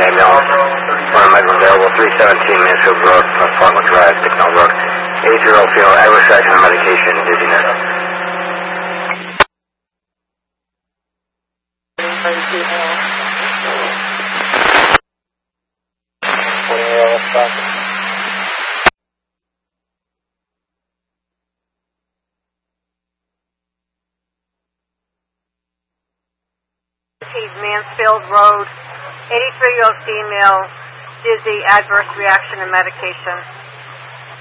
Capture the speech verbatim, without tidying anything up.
ambulance. One medical available, three seventeen Mansfield Road, Farmwood Drive, Bicknell Road. eight-year-old female, average fraction of medication, dizziness. Mansfield Road, eighty-three-year-old female, dizzy, adverse reaction to medication.